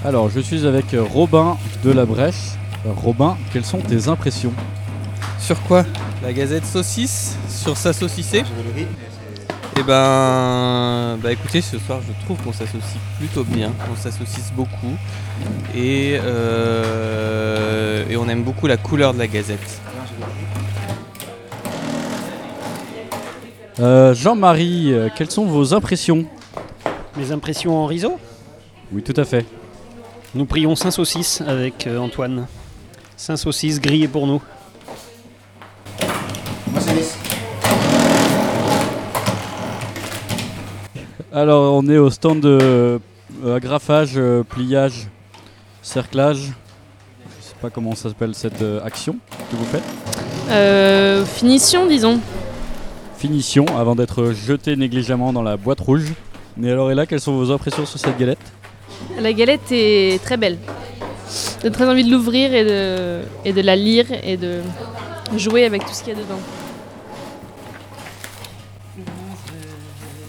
Alors, je suis avec Robin de la Brèche. Robin, quelles sont tes impressions? Sur quoi? La Gazette saucisse? Sur sa saucissée? Écoutez, ce soir je trouve qu'on s'associe plutôt bien, on s'associe beaucoup et on aime beaucoup la couleur de la Gazette. Jean-Marie, quelles sont vos impressions? Mes impressions en riso? Oui, tout à fait. Nous prions Saint Saucisse avec Antoine. Saint Saucisse grillé pour nous. Alors, on est au stand de agrafage, pliage, cerclage. Je ne sais pas comment ça s'appelle cette action que vous faites. Finition, disons. Finition, avant d'être jeté négligemment dans la boîte rouge. Mais alors, et là, quelles sont vos impressions sur cette galette? La galette est très belle. J'ai très envie de l'ouvrir et de la lire et de jouer avec tout ce qu'il y a dedans.